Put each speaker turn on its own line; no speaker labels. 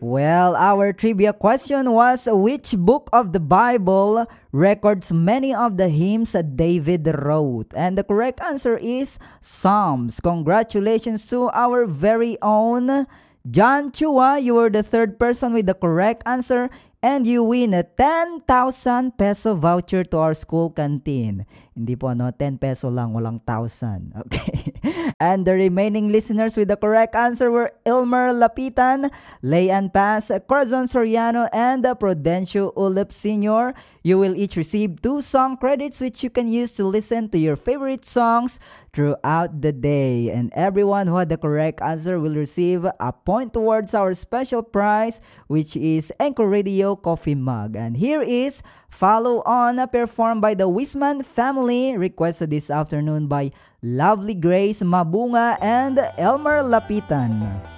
Well, our trivia question was which book of the Bible records many of the hymns that David wrote? And the correct answer is Psalms. Congratulations to our very own John Chua. You were the third person with the correct answer and you win a 10,000 peso voucher to our school canteen. Hindi po 10 peso lang, walang 1,000. Okay. And the remaining listeners with the correct answer were Ilmer Lapitan, Layan Paz, Corazon Soriano, and Prudencio Ulip Sr. You will each receive 2 song credits which you can use to listen to your favorite songs throughout the day. And everyone who had the correct answer will receive a point towards our special prize, which is Anchor Radio Coffee Mug. And here is Follow On, performed by the Wisman family, requested this afternoon by Lovely Grace Mabunga and Elmer Lapitan.